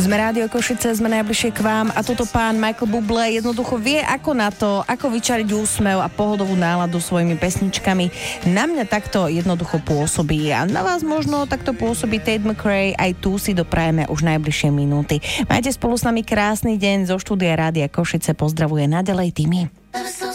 Sme Rádio Košice, sme najbližšie k vám a toto pán Michael Bublé jednoducho vie ako na to, ako vyčariť úsmev a pohodovú náladu svojimi pesničkami. Na mňa takto jednoducho pôsobí a na vás možno takto pôsobí Tate McRae, aj tu si doprajeme už najbližšie minúty. Majte spolu s nami krásny deň, zo štúdia Rádia Košice pozdravuje naďalej Timi.